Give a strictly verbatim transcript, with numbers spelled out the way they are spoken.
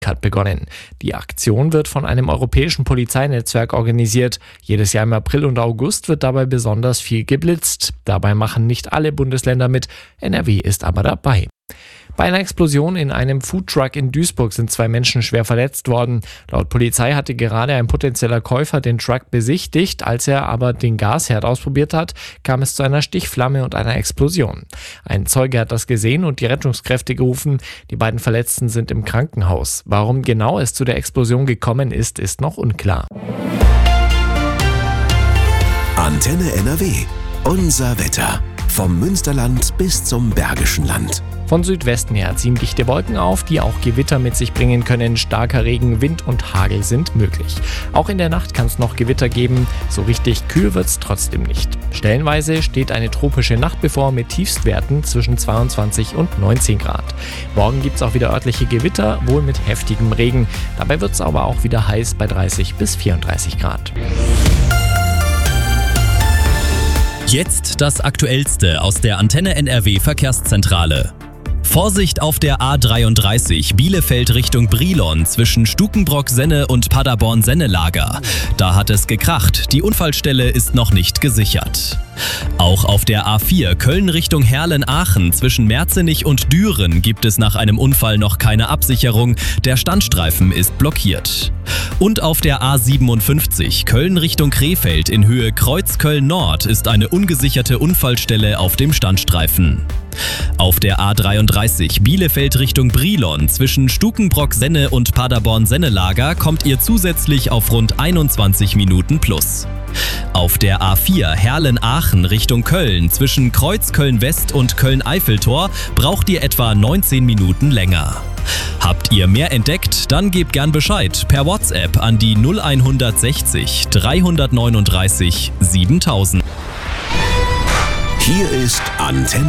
hat begonnen. Die Aktion wird von einem europäischen Polizeinetzwerk organisiert. Jedes Jahr im April und August wird dabei besonders viel geblitzt. Dabei machen nicht alle Bundesländer mit, N R W ist aber dabei. Bei einer Explosion in einem Foodtruck in Duisburg sind zwei Menschen schwer verletzt worden. Laut Polizei hatte gerade ein potenzieller Käufer den Truck besichtigt. Als er aber den Gasherd ausprobiert hat, kam es zu einer Stichflamme und einer Explosion. Ein Zeuge hat das gesehen und die Rettungskräfte gerufen. Die beiden Verletzten sind im Krankenhaus. Warum genau es zu der Explosion gekommen ist, ist noch unklar. Antenne N R W. Unser Wetter. Vom Münsterland bis zum Bergischen Land. Von Südwesten her ziehen dichte Wolken auf, die auch Gewitter mit sich bringen können. Starker Regen, Wind und Hagel sind möglich. Auch in der Nacht kann es noch Gewitter geben. So richtig kühl wird es trotzdem nicht. Stellenweise steht eine tropische Nacht bevor mit Tiefstwerten zwischen zweiundzwanzig und neunzehn Grad. Morgen gibt es auch wieder örtliche Gewitter, wohl mit heftigem Regen. Dabei wird es aber auch wieder heiß bei dreißig bis vierunddreißig Grad. Jetzt das Aktuellste aus der Antenne N R W Verkehrszentrale. Vorsicht auf der A dreiunddreißig Bielefeld Richtung Brilon zwischen Stukenbrock-Senne und Paderborn-Senne-Lager. Da hat es gekracht, die Unfallstelle ist noch nicht gesichert. Auch auf der A vier Köln Richtung Herlen-Aachen zwischen Merzenich und Düren gibt es nach einem Unfall noch keine Absicherung, der Standstreifen ist blockiert. Und auf der A siebenundfünfzig Köln Richtung Krefeld in Höhe Kreuzköln-Nord ist eine ungesicherte Unfallstelle auf dem Standstreifen. Auf der A dreiunddreißig Bielefeld Richtung Brilon zwischen Stukenbrock-Senne und Paderborn-Senne-Lager kommt ihr zusätzlich auf rund einundzwanzig Minuten plus. Auf der A vier Herlen-Aachen Richtung Köln zwischen Kreuzköln-West und Köln-Eiffeltor braucht ihr etwa neunzehn Minuten länger. Habt ihr mehr entdeckt? Dann gebt gern Bescheid per WhatsApp an die null sechzig dreihundertneununddreißig siebentausend. Hier ist Antenne